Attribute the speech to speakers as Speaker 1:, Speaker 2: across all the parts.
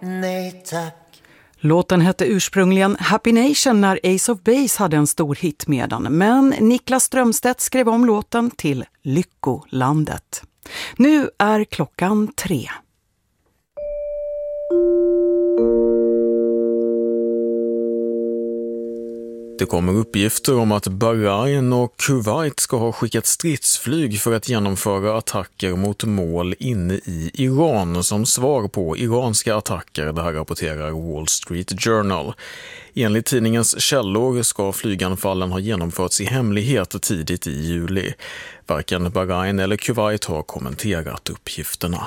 Speaker 1: nej tack.
Speaker 2: Låten hette ursprungligen Happy Nation när Ace of Base hade en stor hit med den, men Niklas Strömstedt skrev om låten till Lyckolandet. Nu är klockan 3.
Speaker 3: Det kommer uppgifter om att Bahrain och Kuwait ska ha skickat stridsflyg för att genomföra attacker mot mål inne i Iran som svar på iranska attacker, det här rapporterar Wall Street Journal. Enligt tidningens källor ska flyganfallen ha genomförts i hemlighet tidigt i juli. Varken Bahrain eller Kuwait har kommenterat uppgifterna.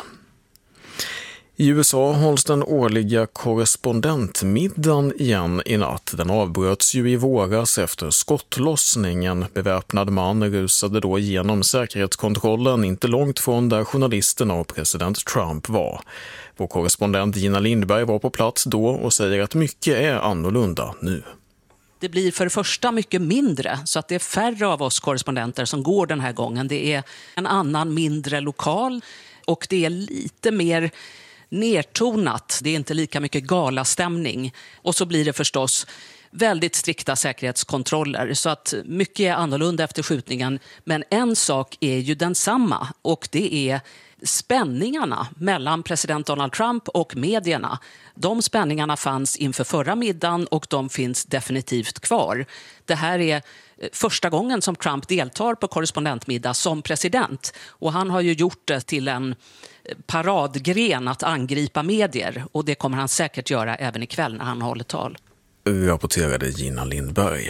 Speaker 3: I USA hålls den årliga korrespondentmiddagen igen i natt. Den avbröts ju i våras efter skottlossning. En beväpnad man rusade då igenom säkerhetskontrollen inte långt från där journalisterna och president Trump var. Vår korrespondent Gina Lindberg var på plats då och säger att mycket är annorlunda nu.
Speaker 4: Det blir för det första mycket mindre, så att det är färre av oss korrespondenter som går den här gången. Det är en annan mindre lokal och det är lite mer nertonat. Det är inte lika mycket galastämning. Och så blir det förstås väldigt strikta säkerhetskontroller, så att mycket är annorlunda efter skjutningen. Men en sak är ju densamma, och det är spänningarna mellan president Donald Trump och medierna. De spänningarna fanns inför förra middagen och de finns definitivt kvar. Det här är första gången som Trump deltar på korrespondentmiddag som president, och han har ju gjort det till en paradgren att angripa medier, och det kommer han säkert göra även ikväll när han håller tal.
Speaker 3: Rapporterade Gina Lindberg.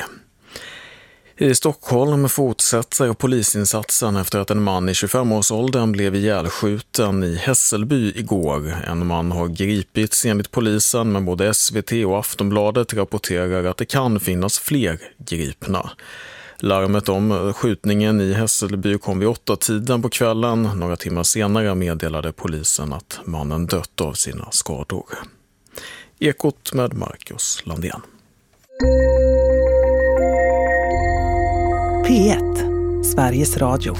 Speaker 3: I Stockholm fortsätter polisinsatsen efter att en man i 25-årsåldern blev ihjälskjuten i Hässelby igår. En man har gripits enligt polisen, men både SVT och Aftonbladet rapporterar att det kan finnas fler gripna. Larmet om skjutningen i Hässelby kom vid 8-tiden på kvällen. Några timmar senare meddelade polisen att mannen dött av sina skador. Ekot med Marcus Landén.
Speaker 2: P1, Sveriges Radio.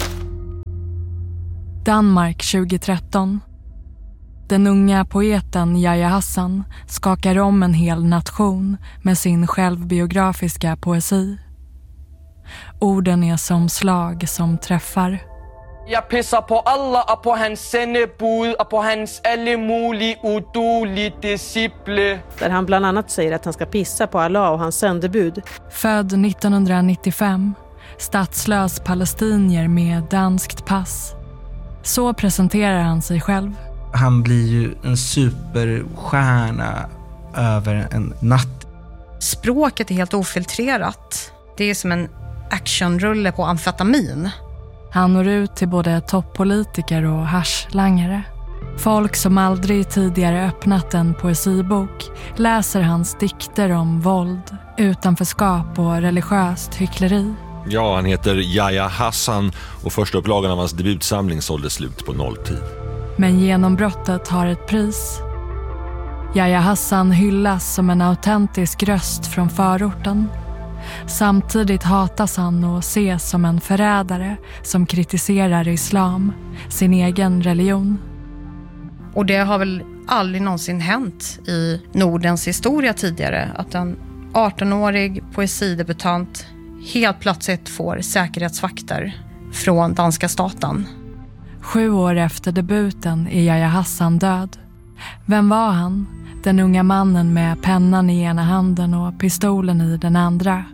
Speaker 5: Danmark 2013. Den unga poeten Yahya Hassan skakar om en hel nation med sin självbiografiska poesi. Orden är som slag som träffar.
Speaker 6: Jag pissar på alla, på hans sändebud, på hans alla möjliga odoliga discipler.
Speaker 7: Där han bland annat säger att han ska pissa på Allah och hans sändebud.
Speaker 5: Född 1995, statslös palestinier med danskt pass. Så presenterar han sig själv.
Speaker 8: Han blir ju en superstjärna över en natt.
Speaker 9: Språket är helt ofiltrerat. Det är som en actionrulle på amfetamin.
Speaker 5: Han når ut till både toppolitiker och haschlangare. Folk som aldrig tidigare öppnat en poesibok läser hans dikter om våld, utanförskap och religiöst hyckleri.
Speaker 10: Ja, han heter Yahya Hassan och första upplagan av hans debutsamling sålde slut på nolltid.
Speaker 5: Men genombrottet har ett pris. Yahya Hassan hyllas som en autentisk röst från förorten. Samtidigt hatas han och ses som en förrädare som kritiserar islam, sin egen religion.
Speaker 9: Och det har väl aldrig någonsin hänt i Nordens historia tidigare att en 18-årig poesidebutant helt plötsligt får säkerhetsvakter från danska staten.
Speaker 5: 7 år efter debuten är Yahya Hassan död. Vem var han? Den unga mannen med pennan i ena handen och pistolen i den andra.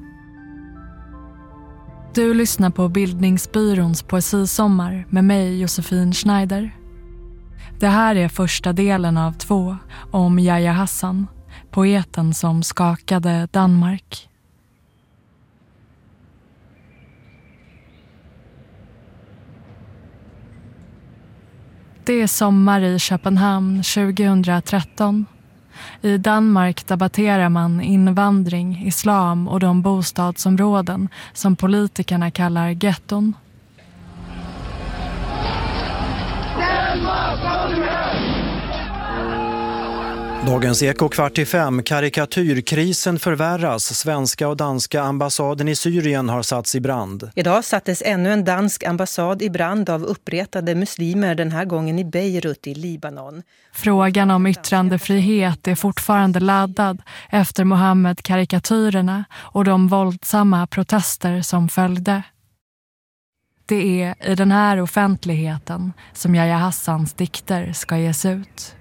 Speaker 5: Du lyssnar på Bildningsbyråns poesisommar med mig, Josefin Schneider. Det här är första delen av 2 om Yahya Hassan, poeten som skakade Danmark. Det är sommar i Köpenhamn 2013. I Danmark debatterar man invandring, islam och de bostadsområden som politikerna kallar getton.
Speaker 1: Dagens Eko 4:45. Karikatyrkrisen förvärras. Svenska och danska ambassaden i Syrien har satts i brand.
Speaker 11: Idag sattes ännu en dansk ambassad i brand av uppretade muslimer, den här gången i Beirut i Libanon.
Speaker 5: Frågan om yttrandefrihet är fortfarande laddad efter Mohammed-karikatyrerna och de våldsamma protester som följde. Det är i den här offentligheten som Yahya Hassans dikter ska ges ut.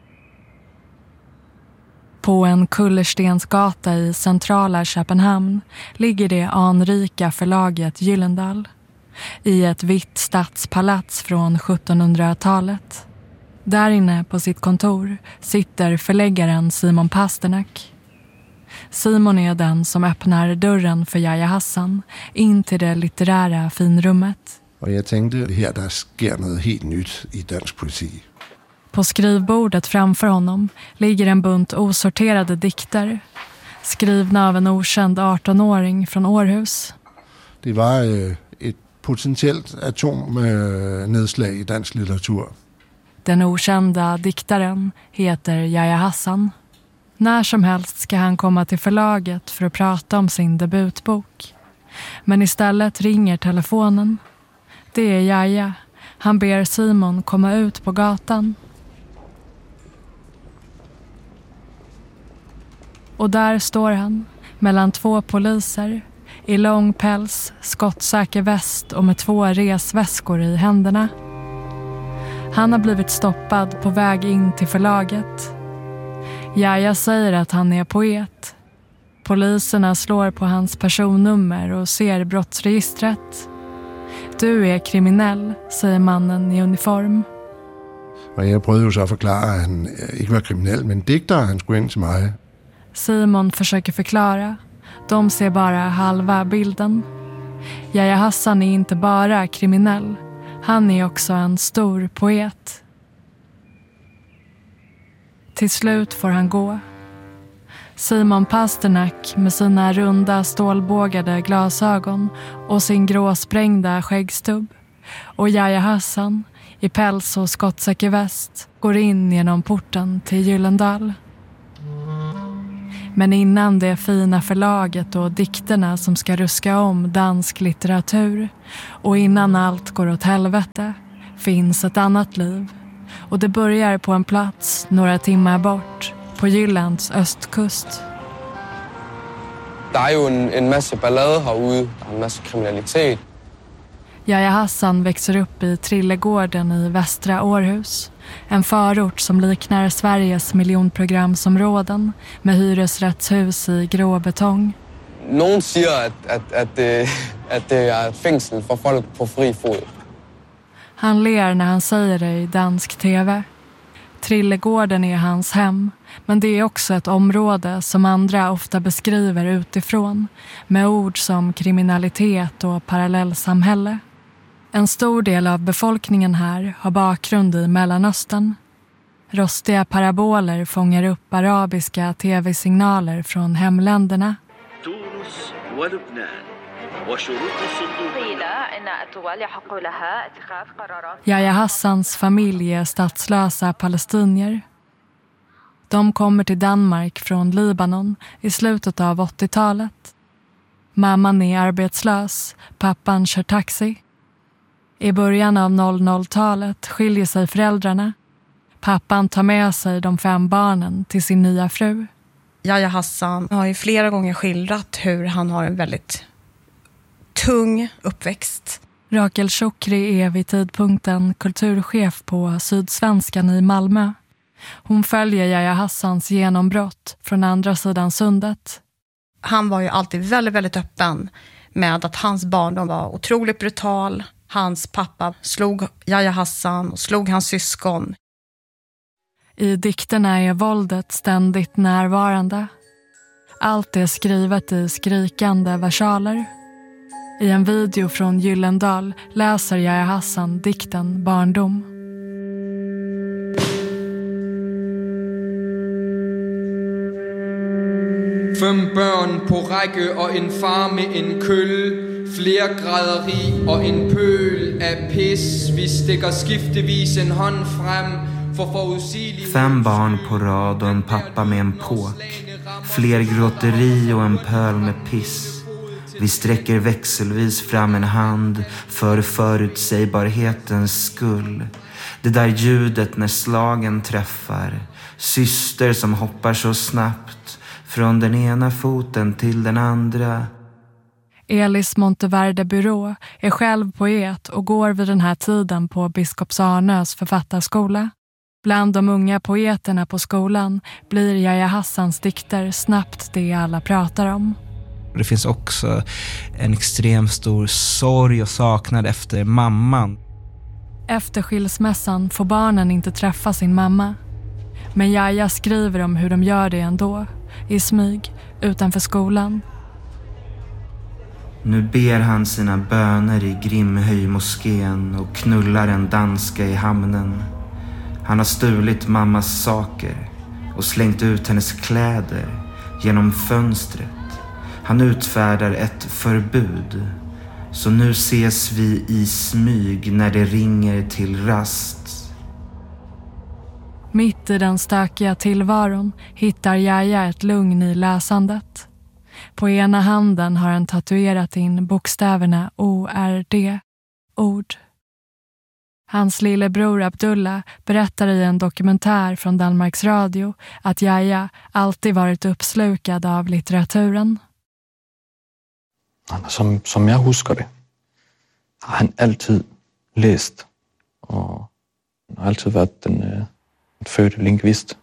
Speaker 5: På en kullerstensgata i centrala Köpenhamn ligger det anrika förlaget Gyllendal i ett vitt stadspalats från 1700-talet. Där inne på sitt kontor sitter förläggaren Simon Pasternak. Simon är den som öppnar dörren för Yahya Hassan in till det litterära finrummet.
Speaker 12: Och jag tänkte, här där sker något helt nytt i dansk poesi.
Speaker 5: På skrivbordet framför honom ligger en bunt osorterade dikter, skrivna av en okänd 18-åring från Århus.
Speaker 12: Det var ett potentiellt atomnedslag i dansk litteratur.
Speaker 5: Den okända diktaren heter Yahya Hassan. När som helst ska han komma till förlaget för att prata om sin debutbok. Men istället ringer telefonen. Det är Yahya. Han ber Simon komma ut på gatan. Och där står han, mellan 2 poliser, i lång päls, skottsäker väst och med 2 resväskor i händerna. Han har blivit stoppad på väg in till förlaget. Yahya säger att han är poet. Poliserna slår på hans personnummer och ser brottsregistret. Du är kriminell, säger mannen i uniform.
Speaker 12: Och jag prøvede så att förklara att han inte var kriminell, men diktaren han skulle in till mig.
Speaker 5: Simon försöker förklara. De ser bara halva bilden. Yahya Hassan är inte bara kriminell. Han är också en stor poet. Till slut får han gå. Simon Pasternak med sina runda stålbågade glasögon och sin gråsprängda skäggstubb och Yahya Hassan i päls och skottsäker väst går in genom porten till Gyllendal. Men innan det fina förlaget och dikterna som ska ruska om dansk litteratur och innan allt går åt helvete finns ett annat liv. Och det börjar på en plats några timmar bort på Jyllands östkust.
Speaker 6: Det är ju en massa ballade herude, en massa kriminalitet.
Speaker 5: Yahya Hassan växer upp i Trillegården i västra Århus. En förort som liknar Sveriges miljonprogramsområden med hyresrättshus i grå betong.
Speaker 6: Någon säger att det är ett fängsel för folk på fri fot.
Speaker 5: Han ler när han säger det i dansk tv. Trillegården är hans hem, men det är också ett område som andra ofta beskriver utifrån med ord som kriminalitet och parallellsamhälle. En stor del av befolkningen här har bakgrund i Mellanöstern. Rostiga paraboler fångar upp arabiska tv-signaler från hemländerna. Yahya Hassans familj är statslösa palestinier. De kommer till Danmark från Libanon i slutet av 80-talet. Mamman är arbetslös, pappan kör taxi. I början av 00-talet skiljer sig föräldrarna. Pappan tar med sig de 5 barnen till sin nya fru.
Speaker 9: Yahya Hassan har ju flera gånger skildrat hur han har en väldigt tung uppväxt.
Speaker 5: Rakel Chokri är vid tidpunkten kulturchef på Sydsvenskan i Malmö. Hon följer Yahya Hassans genombrott från andra sidan sundet.
Speaker 9: Han var ju alltid väldigt, väldigt öppen med att hans barndom var otroligt brutal. Hans pappa slog Yahya Hassan och slog hans syskon.
Speaker 5: I dikterna är våldet ständigt närvarande. Allt är skrivet i skrikande versaler. I en video från Gyllendal läser Yahya Hassan dikten Barndom.
Speaker 13: Fem børn på række og en far med en køl. Flere græderi og en pøl af pis. Vi stikker skiftevis en hånd frem. For forudsigelighed
Speaker 8: 5 barn på rad och en pappa med en påk. Fler gråteri och en pöl med piss. Vi sträcker växelvis fram en hand för förutsägbarhetens skull. Det där ljudet när slagen träffar. Syster som hoppar så snabbt från den ena foten till den andra.
Speaker 5: Elis Monteverde Byrå är själv poet och går vid den här tiden på Biskops Arnös författarskola. Bland de unga poeterna på skolan blir Yahya Hassans dikter snabbt det alla pratar om.
Speaker 8: Det finns också en extremt stor sorg och saknad efter mamman.
Speaker 5: Efter skilsmässan får barnen inte träffa sin mamma. Men Yahya skriver om hur de gör det ändå, i smyg, utanför skolan.
Speaker 8: Nu ber han sina böner i Grimhöj-moskén och knullar en danska i hamnen. Han har stulit mammas saker och slängt ut hennes kläder genom fönstret. Han utfärdar ett förbud. Så nu ses vi i smyg när det ringer till rast.
Speaker 5: Mitt i den stökiga tillvaron hittar Yahya ett lugn i läsandet. På ena handen har han tatuerat in bokstäverna ORD, ord. Hans lillebror Abdullah berättar i en dokumentär från Danmarks Radio att Yahya alltid varit uppslukad av litteraturen.
Speaker 14: Som jag huskar det har han alltid läst och har alltid varit en född lingvist.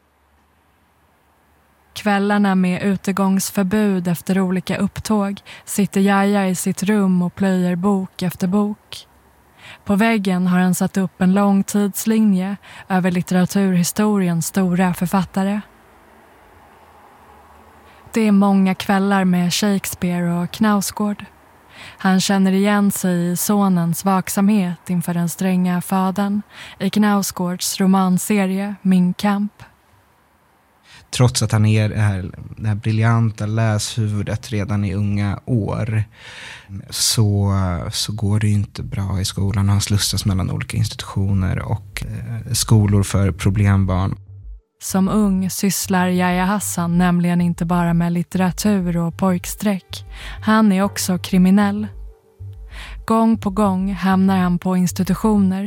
Speaker 5: Kvällarna med utegångsförbud efter olika upptåg sitter Yahya i sitt rum och plöjer bok efter bok. På väggen har han satt upp en lång tidslinje över litteraturhistoriens stora författare. Det är många kvällar med Shakespeare och Knausgård. Han känner igen sig i sonens vaksamhet inför den stränga fadern i Knausgårds romanserie Min kamp.
Speaker 8: Trots att han är det här briljanta läshuvudet redan i unga år så går det ju inte bra i skolan. Han slussas mellan olika institutioner och skolor för problembarn.
Speaker 5: Som ung sysslar Yahya Hassan nämligen inte bara med litteratur och pojksträck. Han är också kriminell. Gång på gång hamnar han på institutioner